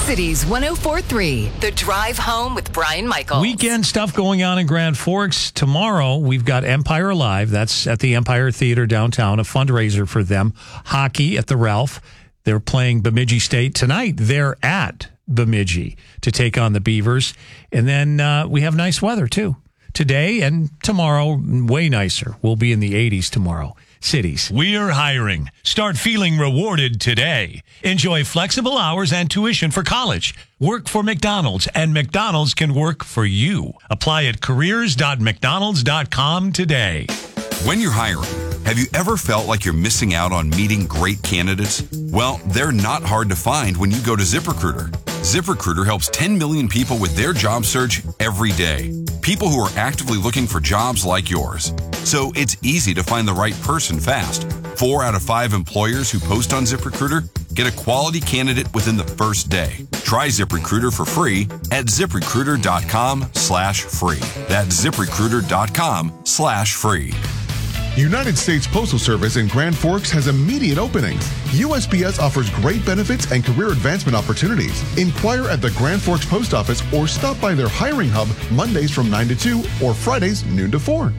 Cities 104.3, The Drive Home with Brian Michaels. Weekend stuff going on in Grand Forks. Tomorrow, we've got Empire Live. That's at the Empire Theater downtown, a fundraiser for them. Hockey at the Ralph. They're playing Bemidji State. Tonight, they're at Bemidji to take on the Beavers. And then we have nice weather, too. Today and tomorrow, way nicer. We'll be in the 80s tomorrow. Cities. We're hiring. Start feeling rewarded today. Enjoy flexible hours and tuition for college. Work for McDonald's, and McDonald's can work for you. Apply at careers.mcdonalds.com today. When you're hiring, have you ever felt like you're missing out on meeting great candidates? Well, they're not hard to find when you go to ZipRecruiter. ZipRecruiter helps 10 million people with their job search every day. People who are actively looking for jobs like yours. So it's easy to find the right person fast. 4 out of 5 employers who post on ZipRecruiter get a quality candidate within the first day. Try ZipRecruiter for free at ZipRecruiter.com/free. That's ZipRecruiter.com/free. United States Postal Service in Grand Forks has immediate openings. USPS offers great benefits and career advancement opportunities. Inquire at the Grand Forks Post Office or stop by their hiring hub Mondays from 9 to 2 or Fridays noon to 4.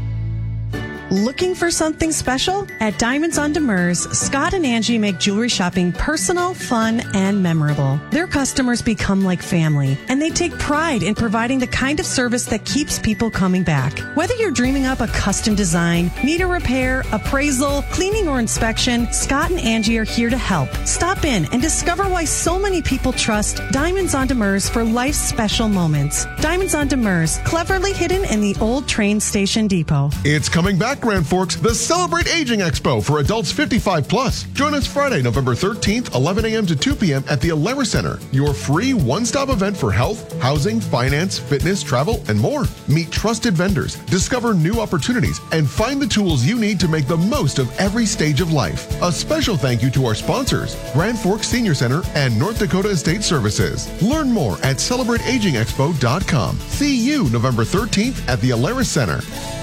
Looking for something special? At Diamonds on Demers, Scott and Angie make jewelry shopping personal, fun, and memorable. Their customers become like family, and they take pride in providing the kind of service that keeps people coming back. Whether you're dreaming up a custom design, need a repair, appraisal, cleaning, or inspection, Scott and Angie are here to help. Stop in and discover why so many people trust Diamonds on Demers for life's special moments. Diamonds on Demers, cleverly hidden in the old train station depot. It's coming back, Grand Forks, the Celebrate Aging Expo for adults 55 plus. Join us Friday, November 13th, 11 a.m. to 2 p.m. at the Alara Center, your free one-stop event for health, housing, finance, fitness, travel, and more. Meet trusted vendors, discover new opportunities, and find the tools you need to make the most of every stage of life. A special thank you to our sponsors, Grand Forks Senior Center and North Dakota Estate Services. Learn more at celebrateagingexpo.com. See you November 13th at the Alara Center.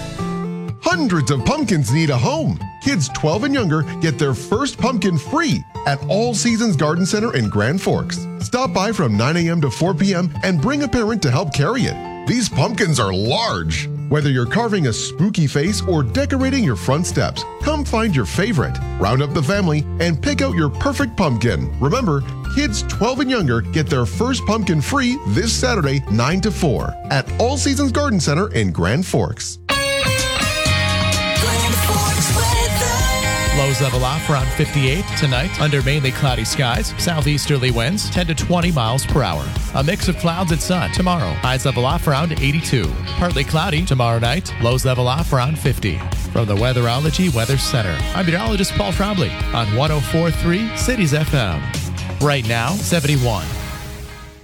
Hundreds of pumpkins need a home. Kids 12 and younger get their first pumpkin free at All Seasons Garden Center in Grand Forks. Stop by from 9 a.m. to 4 p.m. and bring a parent to help carry it. These pumpkins are large. Whether you're carving a spooky face or decorating your front steps, come find your favorite, round up the family, and pick out your perfect pumpkin. Remember, kids 12 and younger get their first pumpkin free this Saturday, 9 to 4 at All Seasons Garden Center in Grand Forks. Lows level off around 58 tonight under mainly cloudy skies. Southeasterly winds 10 to 20 miles per hour. A mix of clouds and sun tomorrow. Highs level off around 82. Partly cloudy tomorrow night. Lows level off around 50. From the Weatherology Weather Center, I'm meteorologist Paul Trombley on 104.3 Cities FM. Right now, 71.